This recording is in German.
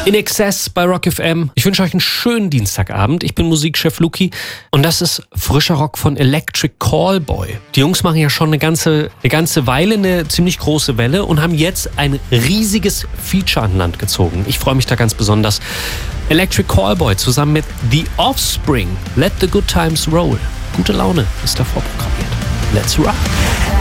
In Excess bei Rock FM. Ich wünsche euch einen schönen Dienstagabend. Ich bin Musikchef Luki und das ist frischer Rock von Electric Callboy. Die Jungs machen ja schon eine ganze Weile eine ziemlich große Welle und haben jetzt ein riesiges Feature an Land gezogen. Ich freue mich da ganz besonders. Electric Callboy zusammen mit The Offspring. Let the Good Times Roll. Gute Laune ist da vorprogrammiert. Let's rock!